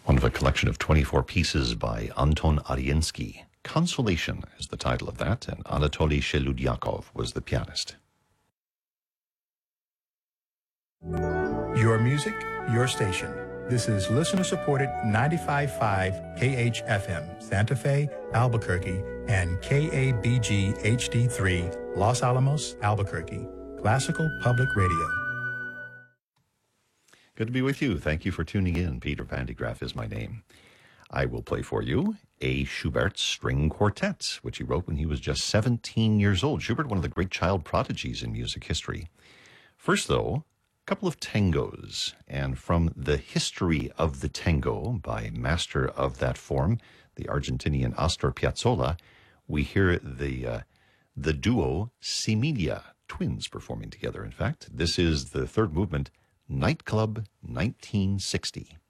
One of a collection of 24 pieces by Anton Ariensky. Consolation is the title of that, and Anatoly Sheludyakov was the pianist. Your music, your station. This is listener-supported 95.5 KHFM, Santa Fe, Albuquerque, and KABG HD3, Los Alamos, Albuquerque. Classical Public Radio. Good to be with you. Thank you for tuning in. Peter Van de Graaff is my name. I will play for you A. Schubert's String Quartet, which he wrote when he was just 17 years old. Schubert, one of the great child prodigies in music history. First, though, a couple of tangos, and from the History of the Tango by master of that form, the Argentinian Astor Piazzolla, we hear the duo Similia, twins performing together, in fact. This is the third movement, Nightclub 1960.